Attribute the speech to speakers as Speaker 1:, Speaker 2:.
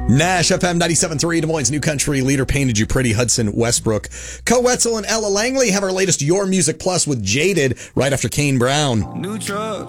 Speaker 1: Nash FM 97.3, Des Moines' new country leader, Painted You Pretty, Hudson Westbrook. Co Wetzel and Ella Langley have our latest Your Music Plus with Jaded right after Kane Brown.
Speaker 2: New truck.